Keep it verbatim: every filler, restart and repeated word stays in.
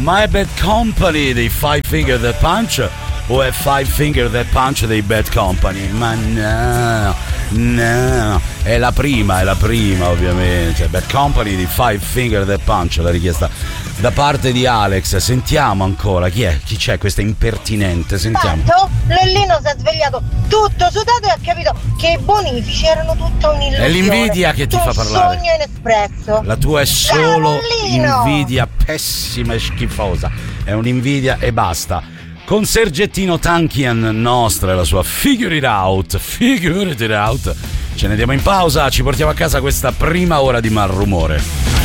Ma è Bad Company dei Five Finger Death Punch o è Five Finger Death Punch dei Bad Company? Ma no, no, è la prima, è la prima ovviamente. Bad Company di Five Finger Death Punch, la richiesta da parte di Alex. Sentiamo ancora, chi è? Chi c'è questa impertinente? Sentiamo. Tanto Lollino si è svegliato tutto sudato e ha capito che i bonifici erano tutta un'illusione. È l'invidia che ti un fa parlare. Sogno inespresso. La tua è solo Ciao, invidia pessima e schifosa. È un'invidia e basta. Con Sergettino Tankian, nostra è la sua Figure It Out, Figure It Out. Ce ne andiamo in pausa, ci portiamo a casa questa prima ora di Malrumore.